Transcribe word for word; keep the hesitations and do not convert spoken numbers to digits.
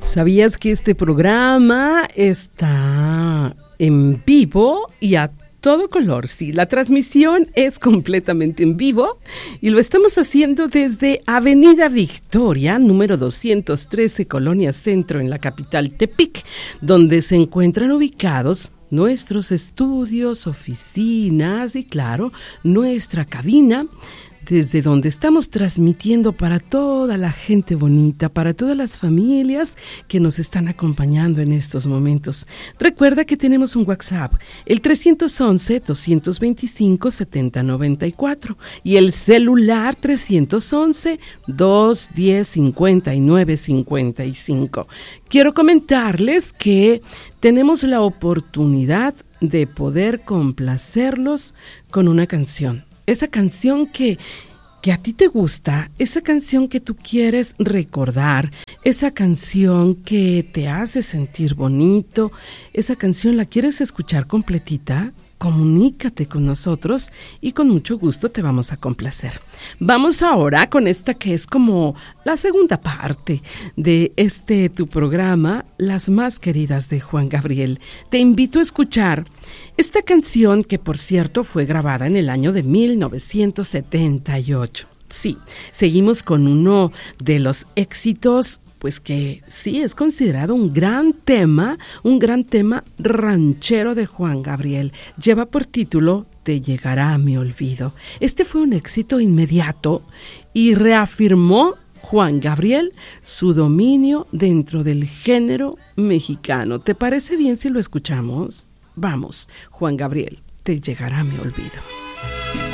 ¿Sabías que este programa está en vivo y a todo color? Sí, la transmisión es completamente en vivo y lo estamos haciendo desde Avenida Victoria, número doscientos trece, Colonia Centro, en la capital Tepic, donde se encuentran ubicados nuestros estudios, oficinas y, claro, nuestra cabina, desde donde estamos transmitiendo para toda la gente bonita, para todas las familias que nos están acompañando en estos momentos. Recuerda que tenemos un WhatsApp, el trescientos once, doscientos veinticinco, setenta noventa y cuatro, y el celular trescientos once, doscientos diez, cincuenta y nueve cincuenta y cinco. Quiero comentarles que tenemos la oportunidad de poder complacerlos con una canción. Esa canción que, que a ti te gusta, esa canción que tú quieres recordar, esa canción que te hace sentir bonito, esa canción la quieres escuchar completita, comunícate con nosotros y con mucho gusto te vamos a complacer. Vamos ahora con esta que es como la segunda parte de este tu programa, Las Más Queridas de Juan Gabriel. Te invito a escuchar esta canción que, por cierto, fue grabada en el año de mil novecientos setenta y ocho. Sí, seguimos con uno de los éxitos, pues que sí es considerado un gran tema, un gran tema ranchero de Juan Gabriel. Lleva por título Te llegará mi olvido. Este fue un éxito inmediato y reafirmó Juan Gabriel su dominio dentro del género mexicano. ¿Te parece bien si lo escuchamos? Vamos, Juan Gabriel, Te llegará mi olvido.